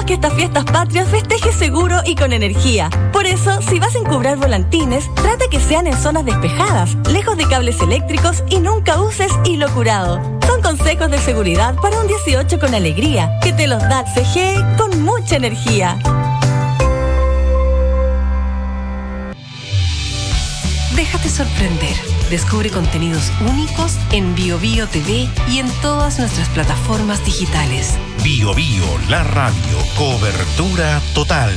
que estas fiestas patrias festejes seguro y con energía. Por eso, si vas a encubrar volantines, trata que sean en zonas despejadas, lejos de cables eléctricos y nunca uses hilo curado. Son consejos de seguridad para un 18 con alegría, que te los da CGE con mucha energía. Déjate sorprender. Descubre contenidos únicos en BioBio TV y en todas nuestras plataformas digitales. BioBio, la radio. Cobertura total.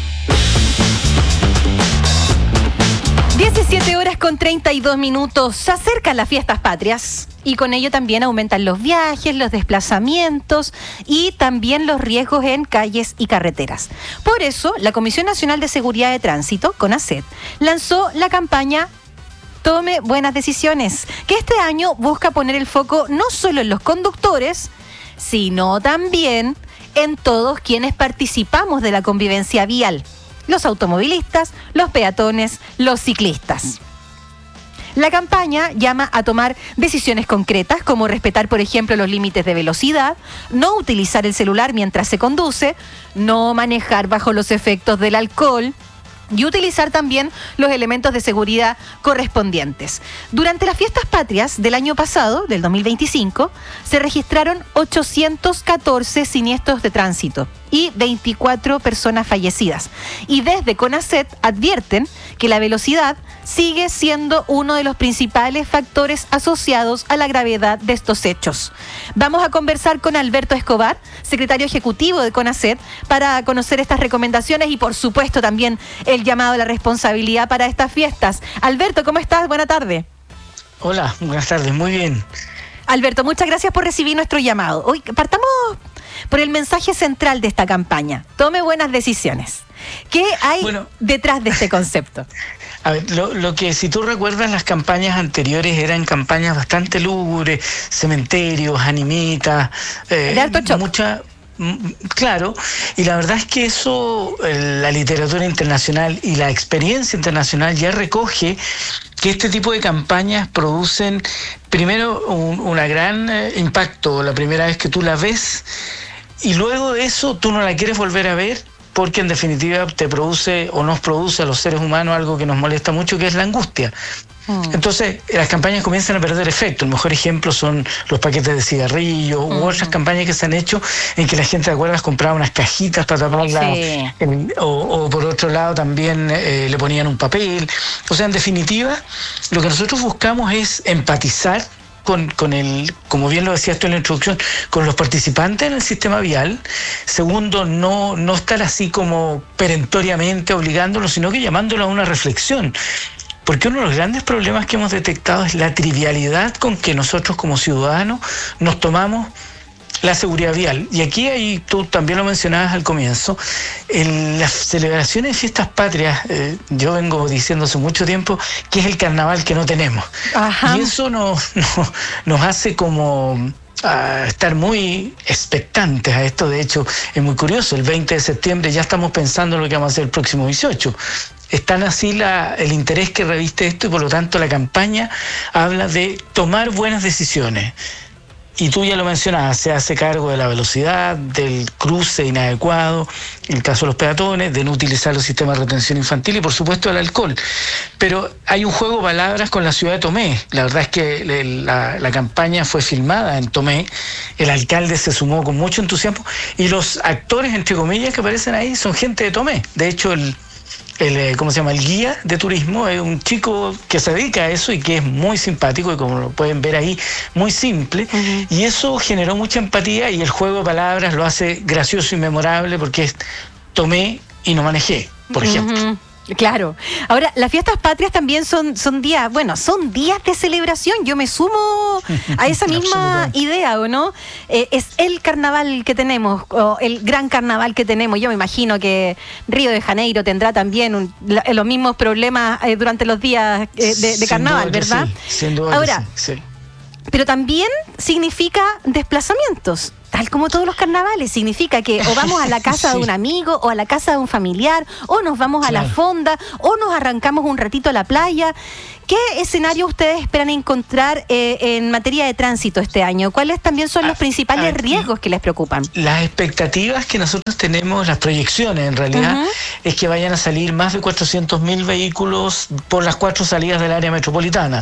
17:32. Se acercan las fiestas patrias y con ello también aumentan los viajes, los desplazamientos y también los riesgos en calles y carreteras. Por eso, la Comisión Nacional de Seguridad de Tránsito, CONACET, lanzó la campaña Tome Buenas Decisiones, que este año busca poner el foco no solo en los conductores, sino también en todos quienes participamos de la convivencia vial: los automovilistas, los peatones, los ciclistas. La campaña llama a tomar decisiones concretas, como respetar, por ejemplo, los límites de velocidad, no utilizar el celular mientras se conduce, no manejar bajo los efectos del alcohol y utilizar también los elementos de seguridad correspondientes. Durante las fiestas patrias del año pasado, del 2025, se registraron 814 siniestros de tránsito y 24 personas fallecidas. Y desde CONACET advierten que la velocidad sigue siendo uno de los principales factores asociados a la gravedad de estos hechos. Vamos a conversar con Alberto Escobar, secretario ejecutivo de CONACET, para conocer estas recomendaciones y, por supuesto, también el llamado a la responsabilidad para estas fiestas. Alberto, ¿cómo estás? Buena tarde. Hola, buenas tardes, muy bien. Alberto, muchas gracias por recibir nuestro llamado. Hoy partamos por el mensaje central de esta campaña: tome buenas decisiones. ¿Qué hay detrás de este concepto? A ver, lo que, si tú recuerdas, las campañas anteriores eran campañas bastante lúgubres, cementerios, animitas, de harto choque. Claro, y la verdad es que eso, la literatura internacional y la experiencia internacional ya recoge que este tipo de campañas producen, primero, un gran impacto la primera vez que tú la ves, y luego de eso tú no la quieres volver a ver, porque en definitiva te produce o nos produce a los seres humanos algo que nos molesta mucho, que es la angustia. Entonces las campañas comienzan a perder efecto. El mejor ejemplo son los paquetes de cigarrillos u otras campañas que se han hecho en que la gente, ¿te acuerdas?, compraba unas cajitas para taparla, o por otro lado también le ponían un papel. O sea, en definitiva, lo que nosotros buscamos es empatizar con el, como bien lo decías tú en la introducción, con los participantes en el sistema vial. Segundo, no estar así como perentoriamente obligándolos, sino que llamándolos a una reflexión. Porque uno de los grandes problemas que hemos detectado es la trivialidad con que nosotros como ciudadanos nos tomamos la seguridad vial. Y aquí tú también lo mencionabas al comienzo, en las celebraciones de fiestas patrias, yo vengo diciendo hace mucho tiempo que es el carnaval que no tenemos. Ajá. Y eso nos hace como estar muy expectantes a esto. De hecho, es muy curioso, el 20 de septiembre ya estamos pensando en lo que vamos a hacer el próximo 18. Es tan así el interés que reviste esto, y por lo tanto la campaña habla de tomar buenas decisiones. Y tú ya lo mencionabas, se hace cargo de la velocidad, del cruce inadecuado, en el caso de los peatones, de no utilizar los sistemas de retención infantil y por supuesto el alcohol. Pero hay un juego de palabras con la ciudad de Tomé. La verdad es que la campaña fue filmada en Tomé, el alcalde se sumó con mucho entusiasmo y los actores, entre comillas, que aparecen ahí son gente de Tomé. De hecho, el guía de turismo es un chico que se dedica a eso y que es muy simpático y, como lo pueden ver ahí, muy simple. Y eso generó mucha empatía, y el juego de palabras lo hace gracioso y memorable, porque es tomé y no manejé, por ejemplo. Claro. Ahora, las fiestas patrias también son días, son días de celebración. Yo me sumo a esa misma idea, ¿o no? Es el carnaval que tenemos, o el gran carnaval que tenemos. Yo me imagino que Río de Janeiro tendrá también los mismos problemas durante los días de carnaval, ¿verdad? Sí, sin duda. Ahora, sí. Pero también significa desplazamientos. Tal como todos los carnavales, significa que o vamos a la casa de un amigo, o a la casa de un familiar, o nos vamos a la fonda, o nos arrancamos un ratito a la playa. ¿Qué escenario ustedes esperan encontrar en materia de tránsito este año? ¿Cuáles también son los principales riesgos que les preocupan? Las expectativas que nosotros tenemos, las proyecciones en realidad, es que vayan a salir más de 400.000 vehículos por las 4 salidas del área metropolitana,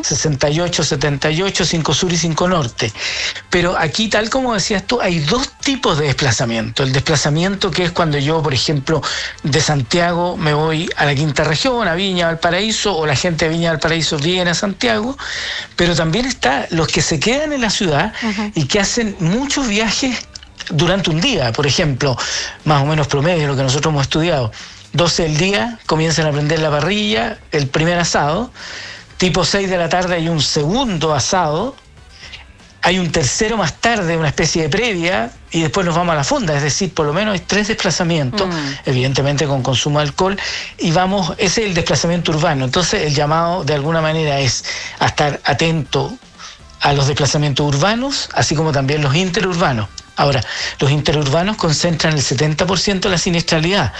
68, 78, 5 Sur y 5 Norte. Pero aquí, tal como decías tú, hay 2 tipos de desplazamiento. El desplazamiento que es cuando yo, por ejemplo, de Santiago me voy a la Quinta Región, a Viña, Valparaíso, o la gente de Viña, Valparaíso viene a Santiago, pero también está los que se quedan en la ciudad y que hacen muchos viajes durante un día. Por ejemplo, más o menos promedio, lo que nosotros hemos estudiado, 12 del día, comienzan a prender la parrilla, el primer asado, tipo 6 de la tarde hay un segundo asado, hay un tercero más tarde, una especie de previa, y después nos vamos a la fonda, es decir, por lo menos hay 3 desplazamientos, evidentemente con consumo de alcohol, y ese es el desplazamiento urbano. Entonces el llamado de alguna manera es a estar atento a los desplazamientos urbanos, así como también los interurbanos. Ahora, los interurbanos concentran el 70% de la siniestralidad,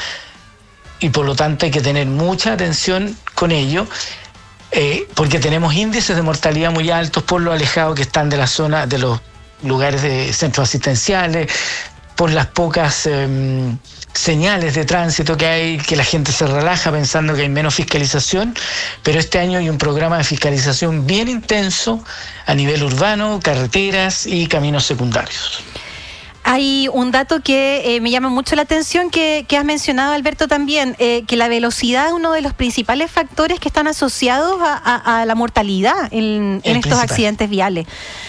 y por lo tanto hay que tener mucha atención con ello, porque tenemos índices de mortalidad muy altos por lo alejados que están de la zona, de los lugares de centros asistenciales, por las pocas señales de tránsito que hay, que la gente se relaja pensando que hay menos fiscalización, pero este año hay un programa de fiscalización bien intenso a nivel urbano, carreteras y caminos secundarios. Hay un dato que me llama mucho la atención que has mencionado, Alberto, también, que la velocidad es uno de los principales factores que están asociados a la mortalidad en estos accidentes viales.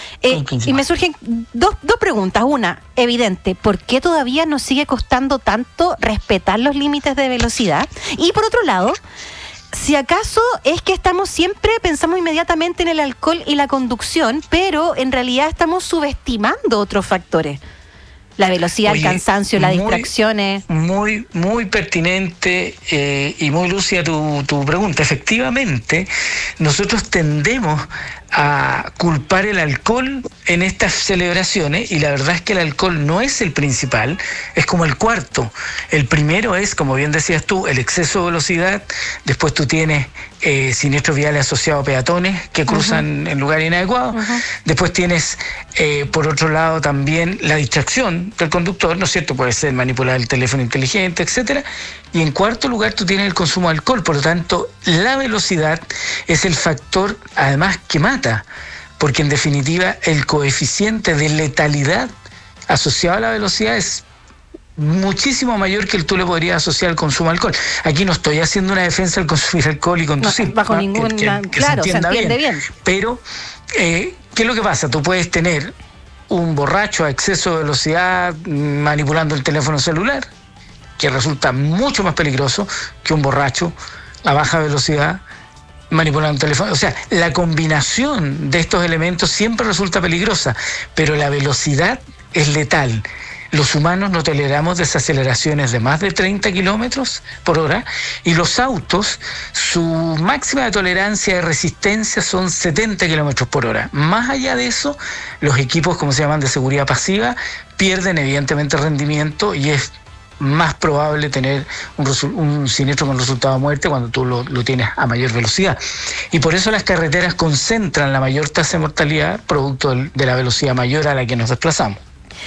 Y me surgen dos preguntas. Una, evidente, ¿por qué todavía nos sigue costando tanto respetar los límites de velocidad? Y por otro lado, si acaso es que pensamos inmediatamente en el alcohol y la conducción, pero en realidad estamos subestimando otros factores. La velocidad, el cansancio, las distracciones. Muy, muy pertinente y muy lúcida tu pregunta. Efectivamente, nosotros tendemos a culpar el alcohol en estas celebraciones, y la verdad es que el alcohol no es el principal, es como el cuarto. El primero es, como bien decías tú, el exceso de velocidad. Después tú tienes siniestros viales asociados a peatones que cruzan en lugares inadecuados. Después tienes, por otro lado, también la distracción del conductor, ¿no es cierto? Puede ser manipular el teléfono inteligente, etcétera. Y en cuarto lugar tú tienes el consumo de alcohol. Por lo tanto, la velocidad es el factor, además, que mata, porque en definitiva el coeficiente de letalidad asociado a la velocidad es muchísimo mayor que el tú le podrías asociar al consumo de alcohol. Aquí no estoy haciendo una defensa del consumir alcohol y conducir. No, bajo ninguna... Claro, se entiende bien. Pero, ¿qué es lo que pasa? Tú puedes tener un borracho a exceso de velocidad manipulando el teléfono celular, que resulta mucho más peligroso que un borracho a baja velocidad manipulando el teléfono. O sea, la combinación de estos elementos siempre resulta peligrosa, pero la velocidad es letal. Los humanos no toleramos desaceleraciones de más de 30 kilómetros por hora, y los autos, su máxima de tolerancia de resistencia son 70 kilómetros por hora. Más allá de eso, los equipos, como se llaman, de seguridad pasiva, pierden evidentemente rendimiento, y es más probable tener un siniestro con resultado de muerte cuando tú lo tienes a mayor velocidad. Y por eso las carreteras concentran la mayor tasa de mortalidad producto de la velocidad mayor a la que nos desplazamos.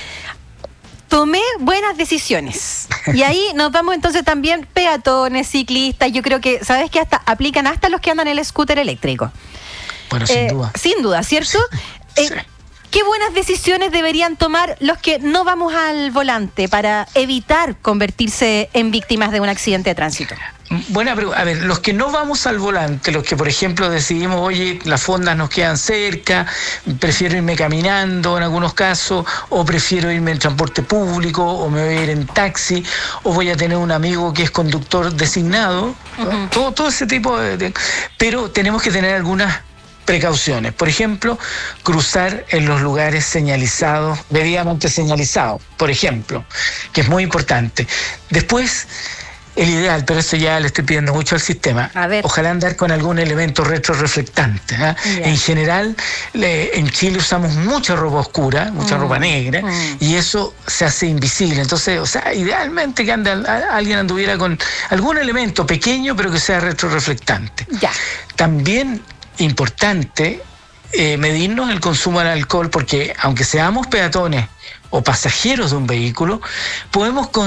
Tomé buenas decisiones. Y ahí nos vamos entonces también peatones, ciclistas. Yo creo que, ¿sabes qué? Hasta aplican hasta los que andan en el scooter eléctrico. Bueno, sin duda. Sin duda, ¿cierto? Sí. ¿Qué buenas decisiones deberían tomar los que no vamos al volante para evitar convertirse en víctimas de un accidente de tránsito? Buena pregunta. A ver, los que no vamos al volante, los que por ejemplo decidimos, oye, las fondas nos quedan cerca, prefiero irme caminando en algunos casos, o prefiero irme en transporte público, o me voy a ir en taxi, o voy a tener un amigo que es conductor designado, todo ese tipo de... Pero tenemos que tener algunas precauciones. Por ejemplo, cruzar en los lugares señalizados, debidamente señalizados, por ejemplo, que es muy importante. Después, el ideal, pero eso ya le estoy pidiendo mucho al sistema. A ver. Ojalá andar con algún elemento retroreflectante. En general, en Chile usamos mucha ropa oscura, mucha ropa negra, y eso se hace invisible. Entonces, o sea, idealmente que alguien anduviera con algún elemento pequeño, pero que sea retroreflectante. Ya. También importante medirnos el consumo del alcohol, porque aunque seamos peatones o pasajeros de un vehículo, podemos